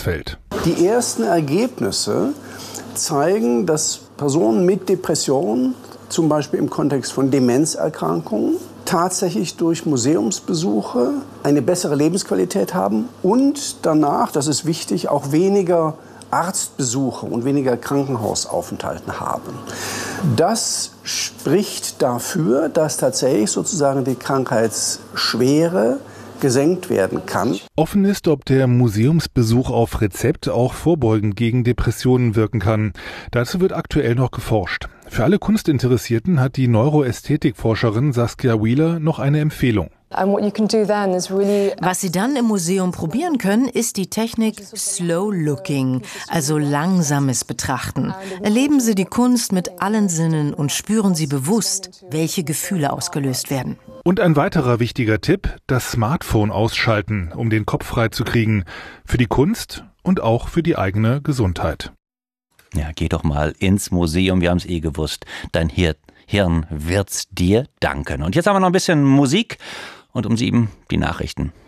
ausfällt. Die ersten Ergebnisse zeigen, dass Personen mit Depressionen, zum Beispiel im Kontext von Demenzerkrankungen, tatsächlich durch Museumsbesuche eine bessere Lebensqualität haben und danach, das ist wichtig, auch weniger Arztbesuche und weniger Krankenhausaufenthalte haben. Das spricht dafür, dass tatsächlich sozusagen die Krankheitsschwere gesenkt werden kann. Offen ist, ob der Museumsbesuch auf Rezept auch vorbeugend gegen Depressionen wirken kann. Dazu wird aktuell noch geforscht. Für alle Kunstinteressierten hat die Neuroästhetikforscherin Saskia Wheeler noch eine Empfehlung. Was Sie dann im Museum probieren können, ist die Technik Slow Looking, also langsames Betrachten. Erleben Sie die Kunst mit allen Sinnen und spüren Sie bewusst, welche Gefühle ausgelöst werden. Und ein weiterer wichtiger Tipp, das Smartphone ausschalten, um den Kopf frei zu kriegen. Für die Kunst und auch für die eigene Gesundheit. Ja, geh doch mal ins Museum, wir haben es gewusst. Dein Hirn wird's dir danken. Und jetzt haben wir noch ein bisschen Musik und um 7 die Nachrichten.